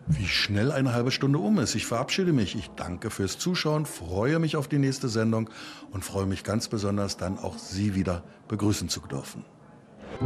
Wie schnell eine halbe Stunde um ist. Ich verabschiede mich. Ich danke fürs Zuschauen, freue mich auf die nächste Sendung und freue mich ganz besonders dann auch Sie wieder begrüßen zu dürfen.